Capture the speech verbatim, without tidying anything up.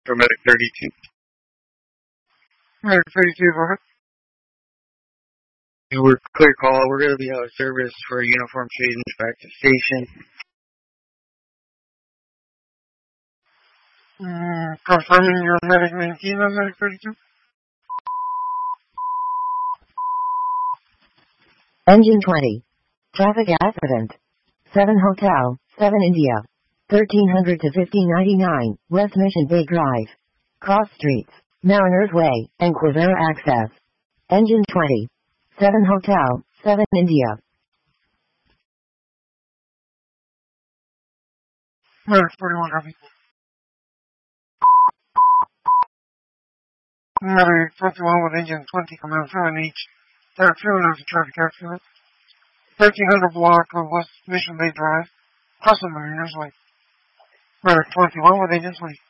for Medic thirty-two. Medic thirty-two, go ahead. You were clear call. We're going to be out of service for uniform change back to station. Mm, confirming your Medic nineteen on Medic thirty-two. Engine twenty. Traffic accident. seven Hotel, seven India. thirteen hundred to fifteen ninety-nine, West Mission Bay Drive. Cross Streets, Mariners Way, and Quivera Access. Engine twenty. seven Hotel, seven India. Medic forty-one, copy. Medic twenty-one with engine twenty, command seven H. There are two of the traffic accident. thirteen hundred block of West Mission Bay Drive, crossing Mariners Way. Medic twenty-one with engine twenty.